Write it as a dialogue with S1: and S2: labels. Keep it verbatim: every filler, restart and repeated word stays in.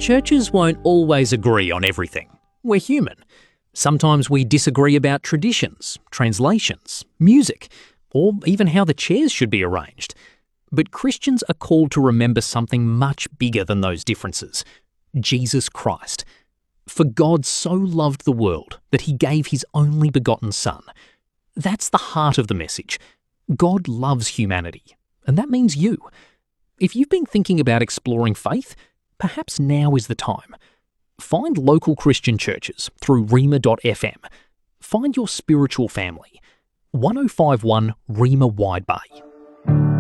S1: Churches won't always agree on everything. We're human. Sometimes we disagree about traditions, translations, music, or even how the chairs should be arranged. But Christians are called to remember something much bigger than those differences: Jesus Christ. For God so loved the world that he gave his only begotten Son. That's the heart of the message. God loves humanity, and that means you. If you've been thinking about exploring faith, perhaps now is the time. Find local Christian churches through rhema dot f m. Find your spiritual family. one oh five one Rhema Wide Bay.